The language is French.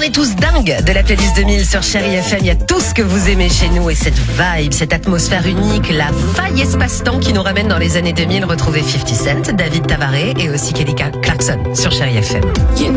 est tous dingues de la playlist 2000 sur Chérie FM. Il y a tout ce que vous aimez chez nous et cette vibe, cette atmosphère unique, la faille espace-temps qui nous ramène dans les années 2000. Retrouvez 50 Cent, David Tabaré et aussi Kelly Clarkson sur Chérie FM.